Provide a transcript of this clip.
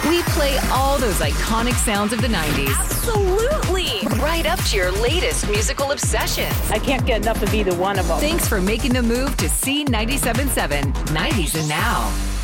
We play all those iconic sounds of the 90s. Absolutely. Right up to your latest musical obsessions. I can't get enough of either one of them. Thanks for making the move to C97.7 90s and Now.